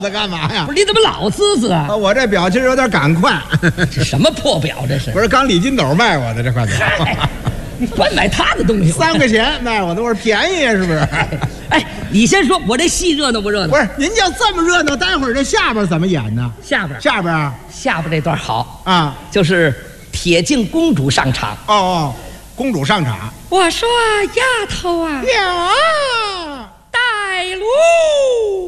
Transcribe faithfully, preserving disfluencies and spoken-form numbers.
在干嘛呀？ 不是你怎么老滋滋啊？ 啊，我这表情有点赶快。 这什么破表这是？ 不是刚李金斗卖我的这块表， 你专买他的东西， 三块钱卖我的，我说便宜呀，是不是？ 哎，你先说，我这戏热闹不热闹？ 不是，您要这么热闹，待会儿这下边怎么演呢？ 下边下边啊下边这段好啊， 就是铁镜公主上场。 哦哦，公主上场。 我说丫头啊， 呀， 带路。